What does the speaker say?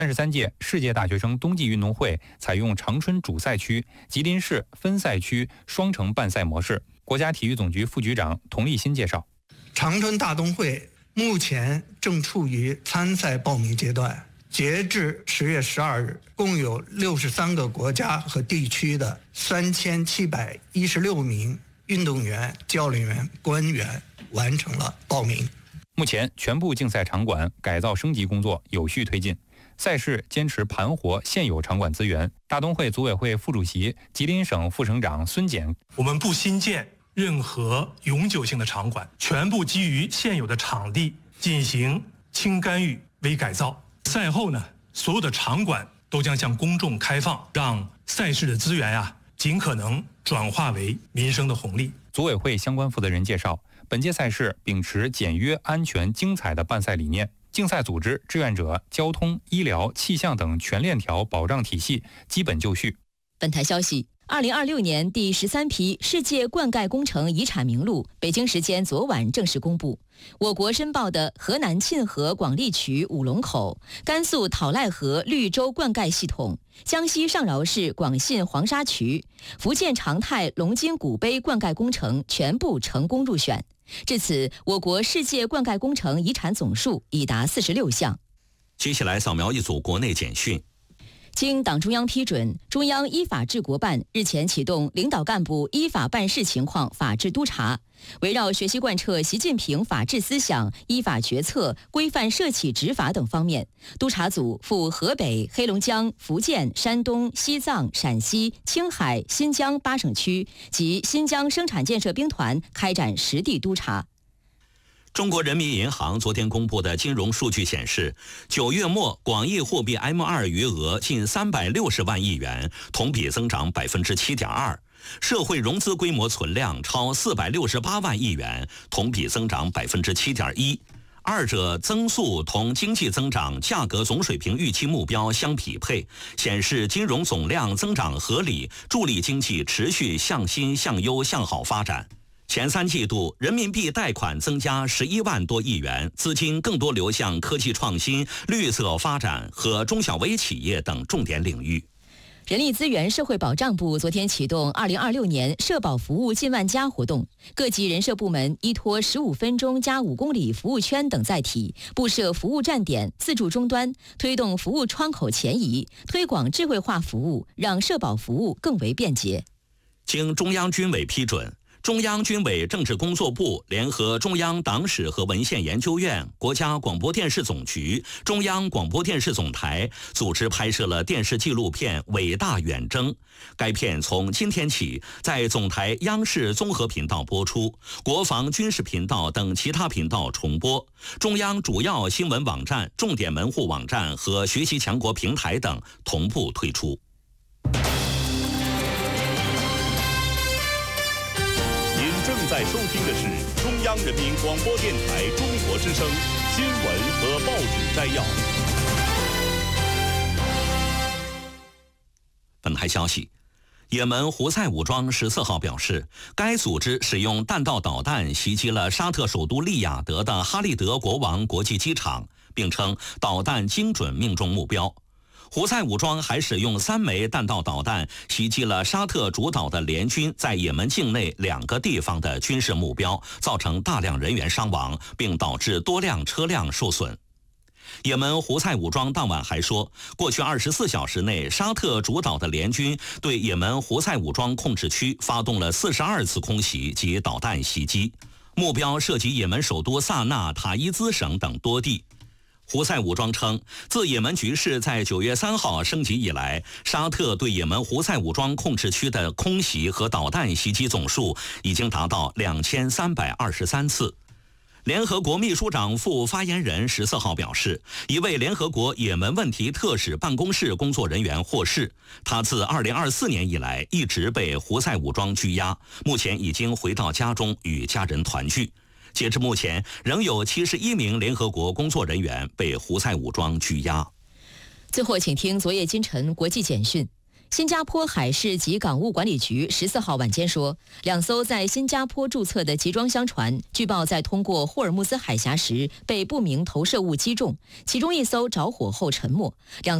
33届世界大学生冬季运动会采用长春主赛区、吉林市分赛区双城办赛模式。国家体育总局副局长童立新介绍， 长春大冬会目前正处于参赛报名阶段，截至10月12日，共有63个国家和地区的3716名运动员、教练员、官员完成了报名。 目前，全部竞赛场馆改造升级工作有序推进。赛事坚持盘活现有场馆资源。大冬会组委会副主席、吉林省副省长孙简， 我们不新建任何永久性的场馆，全部基于现有的场地进行轻干预、微改造。赛后呢，所有的场馆都将向公众开放，让赛事的资源尽可能转化为民生的红利。 组委会相关负责人介绍，本届赛事秉持简约、安全、精彩的办赛理念。竞赛组织、志愿者、交通、医疗、气象等全链条保障体系基本就绪。 本台消息，2026年第13批世界灌溉工程遗产名录，北京时间昨晚正式公布。我国申报的河南沁河广利渠五龙口、甘肃讨赖河绿洲灌溉系统、江西上饶市广信黄沙渠、福建长泰龙津古碑灌溉工程全部成功入选。至此，我国世界灌溉工程遗产总数已达46项。 接下来扫描一组国内简讯。 经党中央批准，中央依法治国办日前启动领导干部依法办事情况法治督查，围绕学习贯彻习近平法治思想、依法决策、规范涉企执法等方面，督查组赴河北、黑龙江、福建、山东、西藏、陕西、青海、新疆8省区及新疆生产建设兵团开展实地督查。 中国人民银行昨天公布的金融数据显示，9月末广义货币 M2 余额近360万亿元，同比增长 7.2%， 社会融资规模存量超468万亿元，同比增长 7.1%。二者增速同经济增长价格总水平预期目标相匹配，显示金融总量增长合理，助力经济持续向新向优向好发展。前3季度人民币贷款增加11万多亿元，资金更多流向科技创新、绿色发展和中小微企业等重点领域。 人力资源社会保障部昨天启动2026年社保服务近万家活动，各级人社部门依托15分钟加5公里服务圈等载体，布设服务站点、自助终端，推动服务窗口前移，推广智慧化服务，让社保服务更为便捷。 经中央军委批准，中央军委政治工作部联合中央党史和文献研究院、国家广播电视总局、中央广播电视总台组织拍摄了电视纪录片《伟大远征》。该片从今天起在总台央视综合频道播出，国防军事频道等其他频道重播，中央主要新闻网站、重点门户网站和学习强国平台等同步推出。 正在收听的是中央人民广播电台中国之声新闻和报纸摘要。 本台消息，也门胡塞武装14号表示，该组织使用弹道导弹袭击了沙特首都利雅得的哈利德国王国际机场，并称导弹精准命中目标。胡塞武装还使用3枚弹道导弹袭击了沙特主导的联军在也门境内2个地方的军事目标，造成大量人员伤亡，并导致多辆车辆受损。也门胡塞武装当晚还说，过去24小时内，沙特主导的联军对也门胡塞武装控制区发动了42次空袭及导弹袭击，目标涉及也门首都萨那、塔伊兹省等多地。胡塞武装称，自也门局势在9月3号升级以来，沙特对也门胡塞武装控制区的空袭和导弹袭击总数已经达到2323次。联合国秘书长副发言人14号表示，一位联合国也门问题特使办公室工作人员获释，他自2024年以来一直被胡塞武装拘押，目前已经回到家中与家人团聚。截至目前，仍有71名联合国工作人员被胡塞武装拘押。 最后，请听昨夜今晨国际简讯。 新加坡海事及港务管理局14号晚间说，2艘在新加坡注册的集装箱船据报在通过霍尔木兹海峡时被不明投射物击中，其中1艘着火后沉没。